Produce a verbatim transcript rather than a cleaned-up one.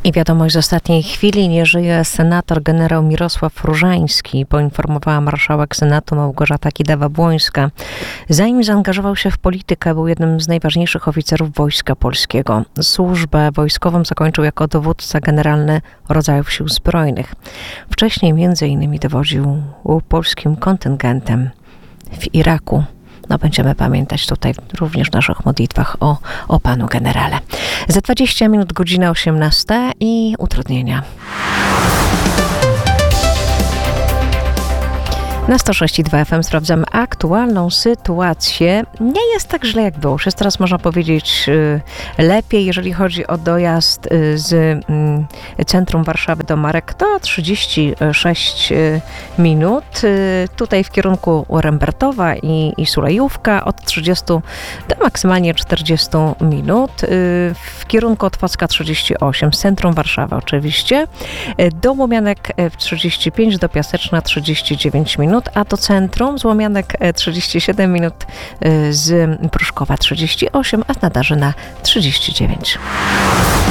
I wiadomość z ostatniej chwili: nie żyje senator generał Mirosław Różański, poinformowała marszałek Senatu Małgorzata Kidawa-Błońska. Zanim zaangażował się w politykę, był jednym z najważniejszych oficerów Wojska Polskiego. Służbę wojskową zakończył jako dowódca generalny rodzajów sił zbrojnych. Wcześniej między innymi dowodził polskim kontyngentem w Iraku. No, będziemy pamiętać tutaj również w naszych modlitwach o, o panu generale. Za dwadzieścia minut godzina osiemnasta i utrudnienia. Na sto sześć i dwa F M sprawdzamy aktualną sytuację. Nie jest tak źle, jak było. Już jest teraz, można powiedzieć, lepiej, jeżeli chodzi o dojazd z centrum Warszawy do Marek. To trzydzieści sześć minut. Tutaj w kierunku Rembertowa i, i Sulejówka od trzydziestu do maksymalnie czterdziestu minut. W kierunku Otwocka trzydzieści osiem, z centrum Warszawy oczywiście. Do Łomianek trzydzieści pięć, do Piaseczna trzydzieści dziewięć minut. A do centrum z Łomianek trzydzieści siedem minut, z Pruszkowa trzydzieści osiem, a z Nadarzyna trzydzieści dziewięć.